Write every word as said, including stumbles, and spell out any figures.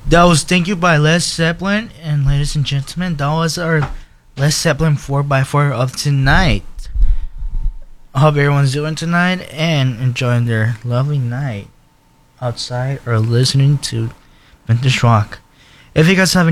That was Thank You by Led Zeppelin. And ladies and gentlemen, that was our Led Zeppelin four by four of tonight. I hope everyone's doing tonight and enjoying their lovely night outside or listening to Vintage Rock. If you guys have